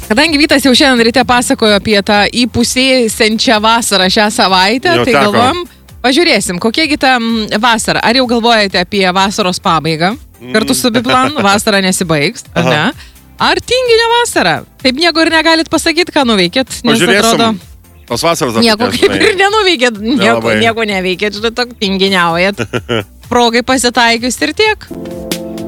Kadangi Vytas jau šiandien ryte pasakojo apie tą įpusėsiančią vasarą šią savaitę, Jau tai teko. galvom, pažiūrėsim, kokiegi ta vasara. Ar jau galvojate apie vasaros pabaigą? Kartu su Biplan vasara nesibaigs, ar ne? Ar tinginė vasara? Taip nieko ir negalit pasakyti, ką nuveikėt, nes atrodo... Tos vasaros dar Nieko tokia, kaip ir nenuveikėt, Nelabai. nieko neveikėt, žinai, tok tinginiaujat. Progai pasitaikius ir tiek.